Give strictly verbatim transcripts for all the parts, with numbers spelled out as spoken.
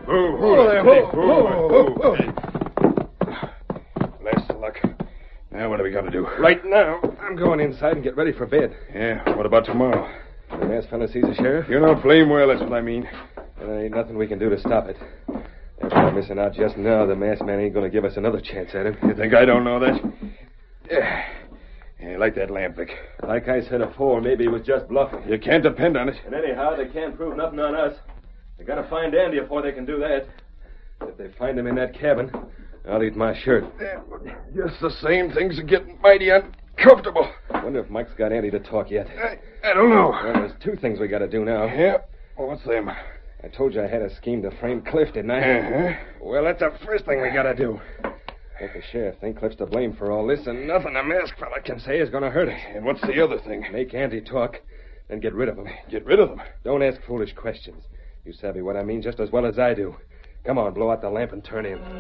Whoa, whoa, there, Vic. Whoa, whoa, whoa. Bless luck. Now what do we got to do? Right now, I'm going inside and get ready for bed. Yeah, what about tomorrow? The masked fella sees the sheriff? You know blame well, that's what I mean. And there ain't nothing we can do to stop it. After we're missing out just now, the masked man ain't going to give us another chance at him. You think I don't know that? Yeah. Yeah, like that lamp, Vic. Like I said afore, maybe he was just bluffing. You can't depend on it. And anyhow, they can't prove nothing on us. They got to find Andy before they can do that. If they find him in that cabin, I'll eat my shirt. Yeah, just the same, things are getting mighty uncomfortable. I wonder if Mike's got Andy to talk yet. I, I don't know. Well, there's two things we got to do now. Yeah? Well, what's them? I told you I had a scheme to frame Cliff, didn't I? Uh-huh. Well, that's the first thing we got to do. If the sheriff thinks Cliff's to blame for all this, and nothing a masked fella can say is going to hurt us. And what's the other thing? Make Andy talk, then get rid of him. Get rid of him? Don't ask foolish questions. You savvy what I mean just as well as I do. Come on, blow out the lamp and turn in.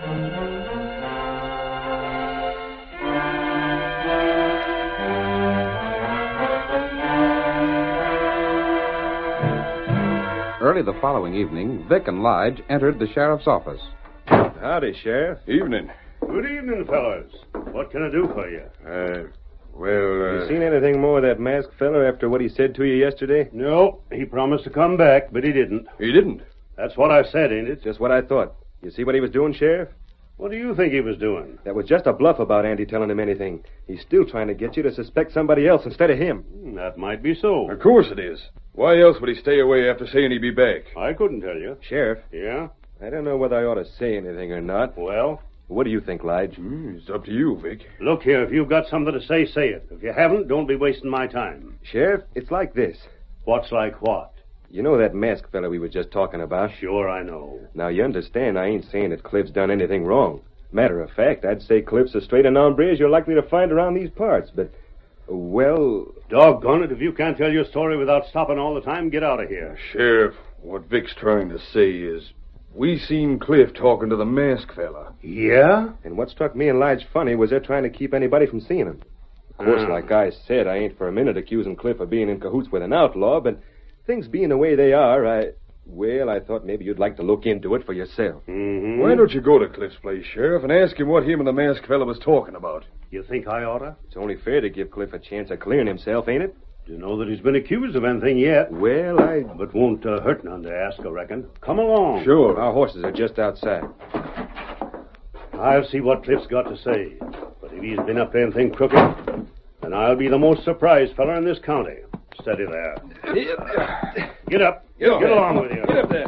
Early the following evening, Vic and Lige entered the sheriff's office. Howdy, Sheriff. Evening. Good evening, fellas. What can I do for you? Uh, well, uh... You seen anything more of that masked fella after what he said to you yesterday? No, he promised to come back, but he didn't. He didn't? That's what I said, ain't it? Just what I thought. You see what he was doing, Sheriff? What do you think he was doing? That was just a bluff about Andy telling him anything. He's still trying to get you to suspect somebody else instead of him. That might be so. Of course it is. Why else would he stay away after saying he'd be back? I couldn't tell you. Sheriff? Yeah? I don't know whether I ought to say anything or not. Well? What do you think, Lige? Mm, it's up to you, Vic. Look here, if you've got something to say, say it. If you haven't, don't be wasting my time. Sheriff, it's like this. What's like what? You know that masked fella we were just talking about? Sure, I know. Now, you understand I ain't saying that Cliff's done anything wrong. Matter of fact, I'd say Cliff's as straight an hombre as you're likely to find around these parts, but, well... Doggone it, if you can't tell your story without stopping all the time, get out of here. Sheriff, what Vic's trying to say is, we seen Cliff talking to the masked fella. Yeah? And what struck me and Lige funny was they're trying to keep anybody from seeing him. Of course, Ah. like I said, I ain't for a minute accusing Cliff of being in cahoots with an outlaw, but things being the way they are, I... Well, I thought maybe you'd like to look into it for yourself. Mm-hmm. Why don't you go to Cliff's place, Sheriff, and ask him what him and the masked fella was talking about? You think I oughta? It's only fair to give Cliff a chance of clearing himself, ain't it? Do you know that he's been accused of anything yet? Well, I... But won't uh, hurt none to ask, I reckon. Come along. Sure. Our horses are just outside. I'll see what Cliff's got to say. But if he's been up to anything crooked, then I'll be the most surprised fella in this county. Steady there. Get up. Get up Get there. along with you. Get up there.